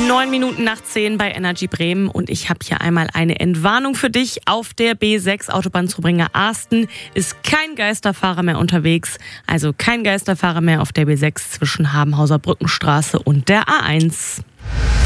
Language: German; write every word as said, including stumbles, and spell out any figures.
Neun Minuten nach zehn bei Energy Bremen und ich habe hier einmal eine Entwarnung für dich. Auf der B sechs Autobahnzubringer-Asten ist kein Geisterfahrer mehr unterwegs. Also kein Geisterfahrer mehr auf der B sechs zwischen Habenhauser Brückenstraße und der A eins.